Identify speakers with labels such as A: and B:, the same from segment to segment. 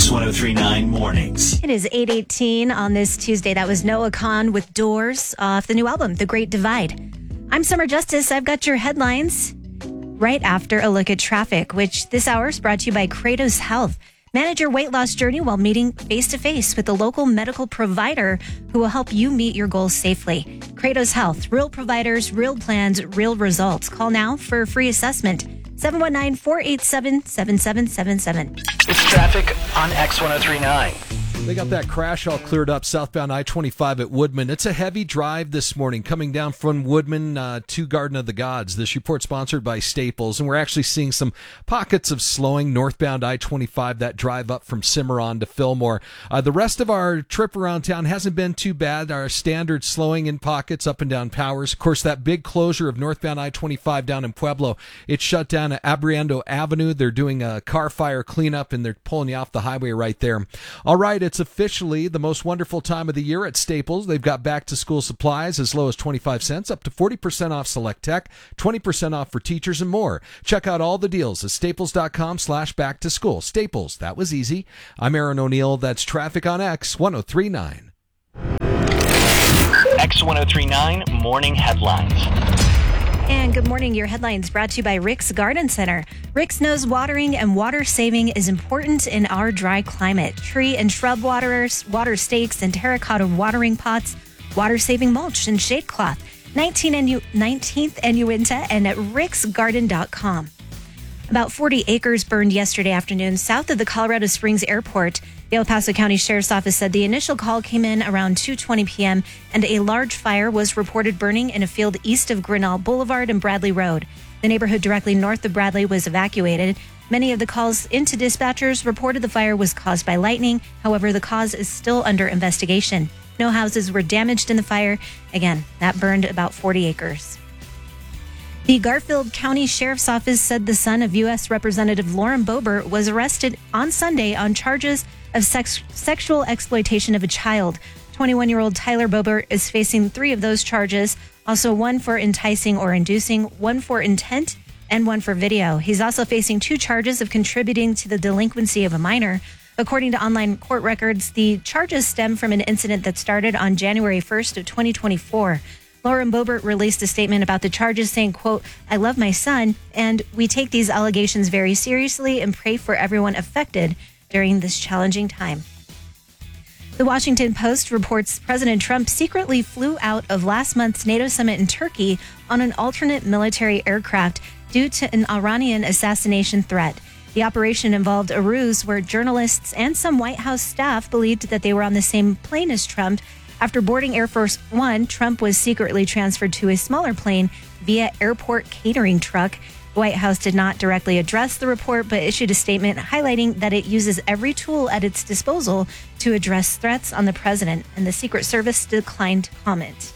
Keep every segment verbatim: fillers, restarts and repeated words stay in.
A: X one oh three point nine Mornings.
B: It is eight eighteen on this Tuesday. That was Noah Kahan with Doors off the new album, The Great Divide. I'm Summer Justice. I've got your headlines right after a look at traffic, which this hour is brought to you by Kratos Health. Manage your weight loss journey while meeting face-to-face with a local medical provider who will help you meet your goals safely. Kratos Health, real providers, real plans, real results. Call now for a free assessment. seven one nine, four eight seven, seven seven seven seven.
A: It's traffic on X one oh three point nine.
C: They got that crash all cleared up southbound I twenty-five at Woodman. It's a heavy drive this morning coming down from Woodman uh, to Garden of the Gods. This report sponsored by Staples, and we're actually seeing some pockets of slowing northbound I twenty-five, that drive up from Cimarron to Fillmore. Uh, the rest of our trip around town hasn't been too bad. Our standard slowing in pockets up and down Powers. Of course, that big closure of northbound I twenty-five down in Pueblo, it's shut down at Abriendo Avenue. They're doing a car fire cleanup, and they're pulling you off the highway right there. All right, it's officially the most wonderful time of the year at Staples. They've got back-to-school supplies as low as twenty-five cents, up to forty percent off select tech, twenty percent off for teachers, and more. Check out all the deals at staples.com slash back-to-school. Staples, that was easy. I'm Aaron O'Neill. That's traffic on X one oh three point nine.
A: X one oh three point nine Morning Headlines.
B: And good morning. Your headlines brought to you by Rick's Garden Center. Rick's knows watering and water saving is important in our dry climate. Tree and shrub waterers, water stakes and terracotta watering pots, water saving mulch and shade cloth. nineteenth Annuenta and at ricks garden dot com. About forty acres burned yesterday afternoon south of the Colorado Springs Airport. The El Paso County Sheriff's Office said the initial call came in around two twenty p.m. and a large fire was reported burning in a field east of Grinnell Boulevard and Bradley Road. The neighborhood directly north of Bradley was evacuated. Many of the calls into dispatchers reported the fire was caused by lightning. However, the cause is still under investigation. No houses were damaged in the fire. Again, that burned about forty acres. The Garfield County Sheriff's Office said the son of U S Representative Lauren Boebert was arrested on Sunday on charges of sex, sexual exploitation of a child. twenty-one-year-old Tyler Boebert is facing three of those charges, also one for enticing or inducing, one for intent, and one for video. He's also facing two charges of contributing to the delinquency of a minor. According to online court records, the charges stem from an incident that started on January first of twenty twenty-four. Lauren Boebert released a statement about the charges saying, quote, "I love my son, and we take these allegations very seriously and pray for everyone affected during this challenging time." The Washington Post reports President Trump secretly flew out of last month's NATO summit in Turkey on an alternate military aircraft due to an Iranian assassination threat. The operation involved a ruse where journalists and some White House staff believed that they were on the same plane as Trump. After boarding Air Force One, Trump was secretly transferred to a smaller plane via airport catering truck. The White House did not directly address the report, but issued a statement highlighting that it uses every tool at its disposal to address threats on the president, and the Secret Service declined to comment.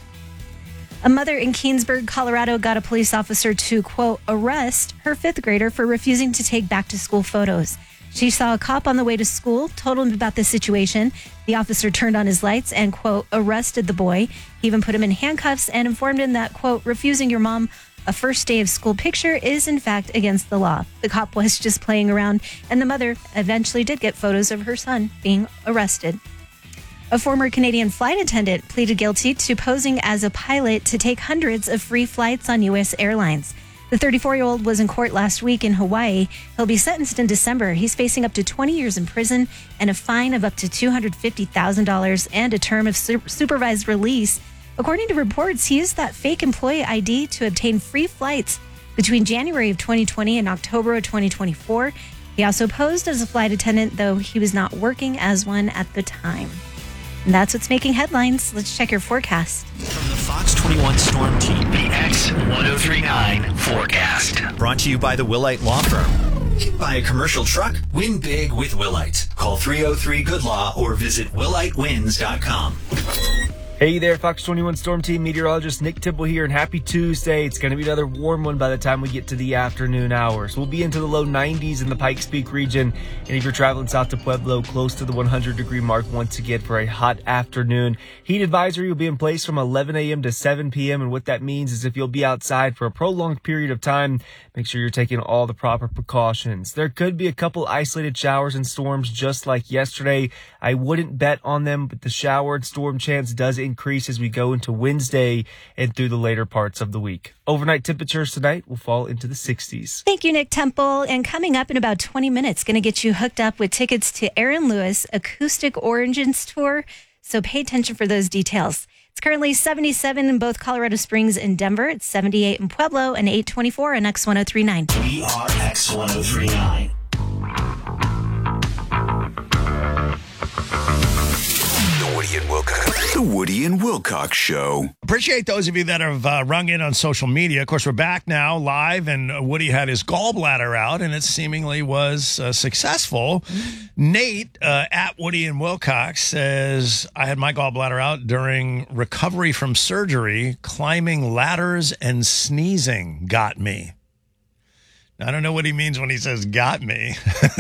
B: A mother in Keensburg, Colorado, got a police officer to, quote, arrest her fifth grader for refusing to take back-to-school photos. She saw a cop on the way to school, told him about the situation. The officer turned on his lights and, quote, arrested the boy. He even put him in handcuffs and informed him that, quote, refusing your mom a first day of school picture is, in fact, against the law. The cop was just playing around, and the mother eventually did get photos of her son being arrested. A former Canadian flight attendant pleaded guilty to posing as a pilot to take hundreds of free flights on U S airlines. The thirty-four-year-old was in court last week in Hawaii. He'll be sentenced in December. He's facing up to twenty years in prison and a fine of up to two hundred fifty thousand dollars and a term of su- supervised release. According to reports, he used that fake employee I D to obtain free flights between January of twenty twenty and October of twenty twenty-four. He also posed as a flight attendant, though he was not working as one at the time. And that's what's making headlines. Let's check your forecast.
A: From the Fox twenty-one Storm Team, the X one oh three point nine forecast. Brought to you by the Willite Law Firm. Buy a commercial truck? Win big with Willite. Call three oh three good law or visit willite wins dot com.
D: Hey there, Fox twenty-one Storm Team meteorologist Nick Tipple here, and happy Tuesday. It's going to be another warm one by the time we get to the afternoon hours. We'll be into the low nineties in the Pikes Peak region, and if you're traveling south to Pueblo, close to the one hundred degree mark once again for a hot afternoon. Heat advisory will be in place from eleven a.m. to seven p.m., and what that means is if you'll be outside for a prolonged period of time, make sure you're taking all the proper precautions. There could be a couple isolated showers and storms just like yesterday. I wouldn't bet on them, but the shower and storm chance does increase as we go into Wednesday and through the later parts of the week. Overnight temperatures tonight will fall into the sixties.
B: Thank you, Nick Temple. And coming up in about twenty minutes, going to get you hooked up with tickets to Aaron Lewis Acoustic Origins Tour. So pay attention for those details. It's currently seventy-seven in both Colorado Springs and Denver. It's seventy-eight in Pueblo and eight twenty-four on X ten thirty-nine.
A: We are X ten thirty-nine.
E: The Woody and Wilcox, the Woody and Wilcox Show.
F: Appreciate those of you that have uh, rung in on social media. Of course, we're back now live, and Woody had his gallbladder out, and it seemingly was uh, successful. Mm-hmm. Nate uh, at Woody and Wilcox says, I had my gallbladder out during recovery from surgery. Climbing ladders and sneezing got me. I don't know what he means when he says got me,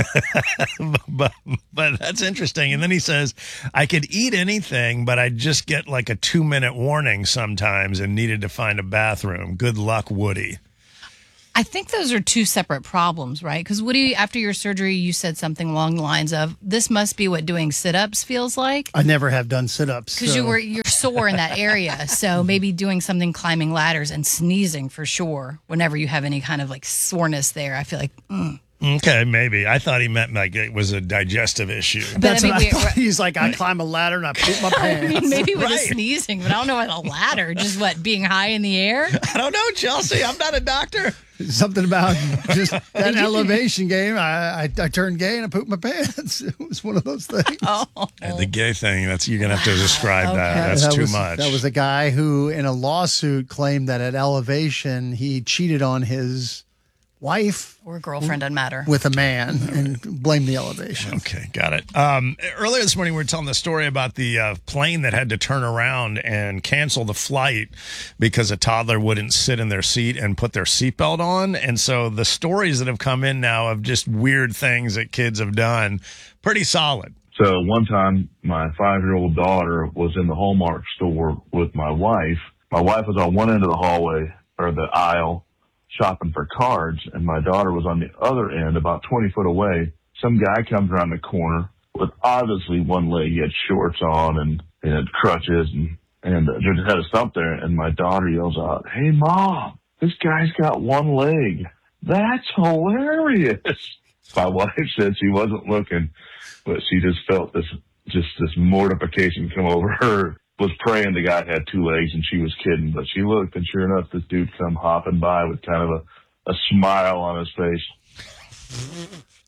F: but, but that's interesting. And then he says, I could eat anything, but I just get like a two minute warning sometimes and needed to find a bathroom. Good luck, Woody.
G: I think those are two separate problems, right? Because Woody, after your surgery, you said something along the lines of, this must be what doing sit-ups feels like.
H: I never have done sit-ups.
G: Because so. you were, you're sore in that area. So maybe doing something climbing ladders and sneezing for sure. Whenever you have any kind of like soreness there, I feel like, mm.
F: Okay, maybe. I thought he meant like it was a digestive issue.
H: But That's I mean, what I thought. He's like, I climb a ladder and I poop my pants.
G: I mean, maybe with right. a sneezing, but I don't know about a ladder. Just what, being high in the air?
F: I don't know, Chelsea. I'm not a doctor.
H: Something about just that elevation game. I, I I turned gay and I pooped my pants. It was one of those things.
G: Oh.
F: And the gay thing, that's you're going to have to describe okay. that. That's
H: that
F: too
H: was,
F: much.
H: That was a guy who, in a lawsuit, claimed that at elevation, he cheated on his wife
G: or girlfriend, doesn't matter,
H: with a man and blame the elevation.
F: Okay, got it. Um, earlier this morning, we were telling the story about the uh, plane that had to turn around and cancel the flight because a toddler wouldn't sit in their seat and put their seatbelt on. And so the stories that have come in now of just weird things that kids have done, pretty solid.
I: So one time, my five-year-old daughter was in the Hallmark store with my wife. My wife was on one end of the hallway or the aisle, shopping for cards, and my daughter was on the other end, about twenty foot away. Some guy comes around the corner with obviously one leg. He had shorts on and, and had crutches, and, and uh, just had a stump there. And my daughter yells out, "Hey, Mom, this guy's got one leg. That's hilarious." My wife said she wasn't looking, but she just felt this, just this mortification come over her. Was praying the guy had two legs and she was kidding, but she looked, and sure enough, this dude come hopping by with kind of a, a smile on his face.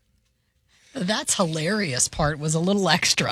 G: That's hilarious part was a little extra.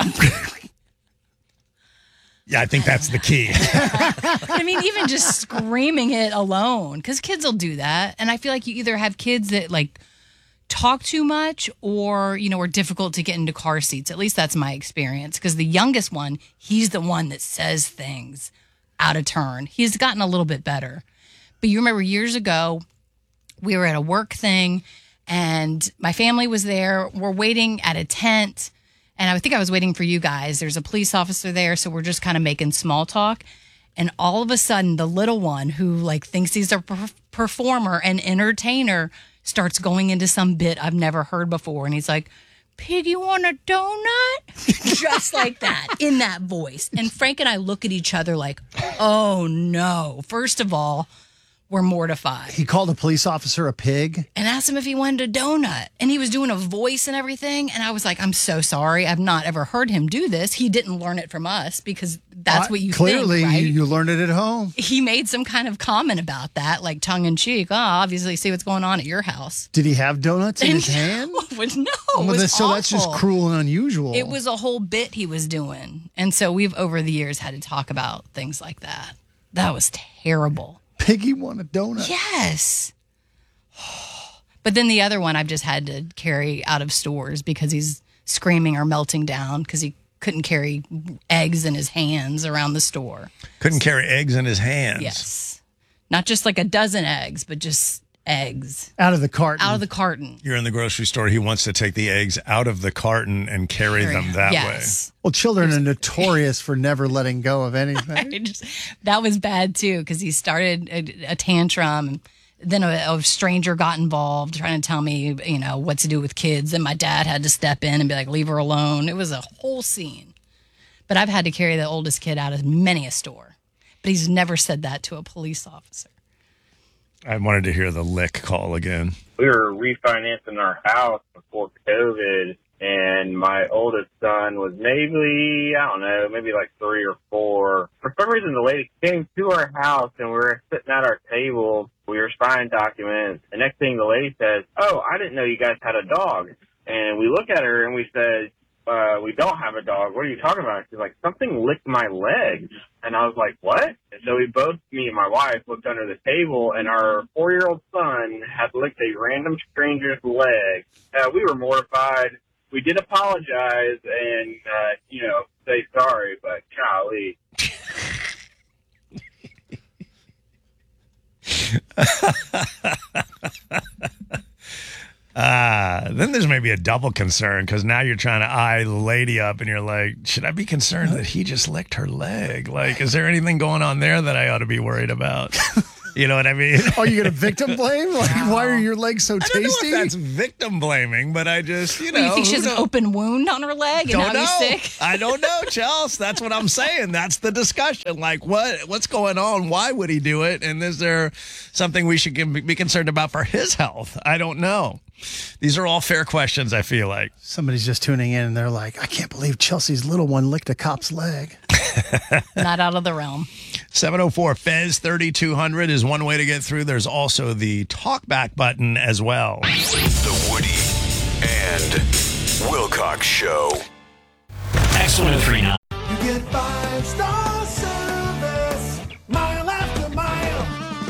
F: Yeah, I think that's the key.
G: I mean, even just screaming it alone, because kids will do that. And I feel like you either have kids that like talk too much or, you know, are difficult to get into car seats. At least that's my experience, because the youngest one, he's the one that says things out of turn. He's gotten a little bit better. But you remember years ago, we were at a work thing and my family was there. We're waiting at a tent, and I think I was waiting for you guys. There's a police officer there, so we're just kind of making small talk. And all of a sudden, the little one who like thinks he's a per- performer and entertainer starts going into some bit I've never heard before. And he's like, "Piggy, want a donut?" Just like that, in that voice. And Frank and I look at each other like, oh no. First of all, we're mortified.
H: He called a police officer a pig?
G: And asked him if he wanted a donut. And he was doing a voice and everything. And I was like, I'm so sorry. I've not ever heard him do this. He didn't learn it from us, because that's uh, what you
H: clearly,
G: think, right?
H: you, you learned it at home.
G: He made some kind of comment about that, like tongue in cheek. Oh, obviously see what's going on at your house.
H: Did he have donuts in his
G: no,
H: hand?
G: No, it
H: well,
G: was
H: So
G: awful.
H: That's just cruel and unusual.
G: It was a whole bit he was doing. And so we've, over the years, had to talk about things like that. That was terrible.
H: Piggy want a donut.
G: Yes. But then the other one I've just had to carry out of stores because he's screaming or melting down because he couldn't carry eggs in his hands around the store.
F: Couldn't carry eggs in his hands.
G: Yes. Not just like a dozen eggs, but just eggs.
H: Out of the carton.
G: Out of the carton.
F: You're in the grocery store. He wants to take the eggs out of the carton and carry them that
G: yes.
F: way.
H: Well, children are notorious for never letting go of anything.
G: I just, that was bad, too, because he started a, a tantrum. And then a, a stranger got involved trying to tell me, you know, what to do with kids. Then my dad had to step in and be like, leave her alone. It was a whole scene. But I've had to carry the oldest kid out of many a store. But he's never said that to a police officer.
F: I wanted to hear the lick call again.
J: We were refinancing our house before COVID, and my oldest son was maybe, I don't know, maybe like three or four. For some reason, the lady came to our house, and we were sitting at our table. We were signing documents. The next thing the lady says, oh, I didn't know you guys had a dog. And we look at her, and we said, uh, we don't have a dog. What are you talking about? She's like, something licked my leg. And I was like, what? And so we both, me and my wife, looked under the table, and our four-year-old son had licked a random stranger's leg. Uh, we were mortified. We did apologize and, uh, you know, say sorry, but golly.
F: Ah, then there's maybe a double concern because now you're trying to eye the lady up and you're like, should I be concerned that he just licked her leg? Like, is there anything going on there that I ought to be worried about? You know what I mean?
H: Are you going to victim blame? Like, why are your legs so tasty?
F: I don't know if that's victim blaming, but I just, you know.
G: Well, you think she has
F: who
G: an
F: knows?
G: open wound on her leg and
F: Don't
G: now
F: know.
G: he's sick?
F: I don't know, Chelsea. That's what I'm saying. That's the discussion. Like, what what's going on? Why would he do it? And is there something we should be concerned about for his health? I don't know. These are all fair questions, I feel like.
H: Somebody's just tuning in and they're like, I can't believe Chelsea's little one licked a cop's leg.
G: Not out of the realm.
F: seven oh four Fez thirty-two hundred is one way to get through. There's also the talkback button as well.
E: The Woody and Wilcox Show.
A: X one oh three nine.
K: You get five star service, mile after mile.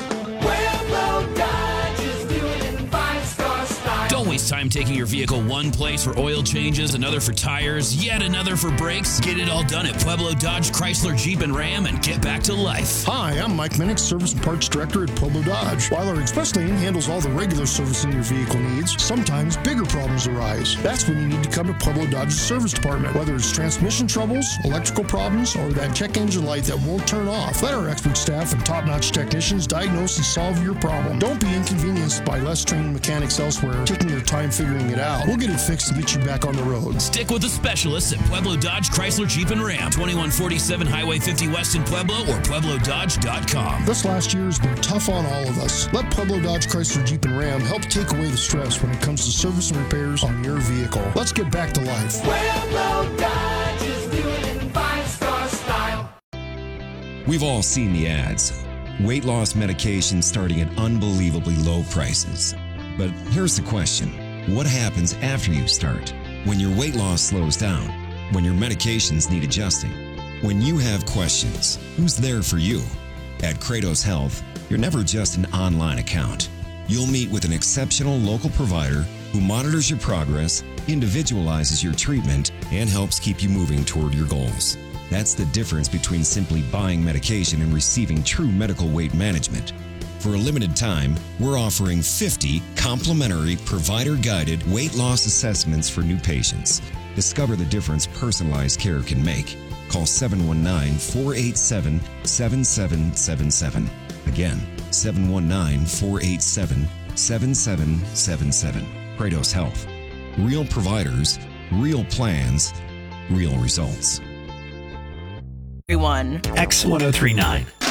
K: Pueblo Dodge is doing it in five star style.
L: Don't waste time taking your vehicle one place for oil changes, another for tires, yet another for brakes. Get it all done at Pueblo Dodge, Chrysler, Jeep, and Ram and get back to life.
M: Hi, I'm Mike Minnick, Service and Parts Director at Pueblo Dodge. While our express lane handles all the regular servicing your vehicle needs, sometimes bigger problems arise. That's when you need to come to Pueblo Dodge's service department. Whether it's transmission troubles, electrical problems, or that check engine light that won't turn off, let our expert staff and top-notch technicians diagnose and solve your problem. Don't be inconvenienced by less trained mechanics elsewhere taking their time figuring it out. We'll get it fixed to get you back on the road.
L: Stick with the specialists at Pueblo Dodge, Chrysler, Jeep, and Ram. twenty-one forty-seven Highway fifty West in Pueblo or pueblo dodge dot com.
M: This last year has been tough on all of us. Let Pueblo Dodge, Chrysler, Jeep, and Ram help take away the stress when it comes to service and repairs on your vehicle. Let's get back to life.
K: Pueblo Dodge is doing it in five star style.
N: We've all seen the ads. Weight loss medication starting at unbelievably low prices. But here's the question. What happens after you start? When your weight loss slows down? When your medications need adjusting? When you have questions, who's there for you? At Kratos Health, you're never just an online account. You'll meet with an exceptional local provider who monitors your progress, individualizes your treatment, and helps keep you moving toward your goals. That's the difference between simply buying medication and receiving true medical weight management. For a limited time, we're offering fifty complimentary provider-guided weight loss assessments for new patients. Discover the difference personalized care can make. Call seven one nine, four eight seven, seven seven seven seven. Again, seven one nine, four eight seven, seven seven seven seven. Kratos Health. Real providers, real plans, real results.
A: Everyone. X one oh three nine.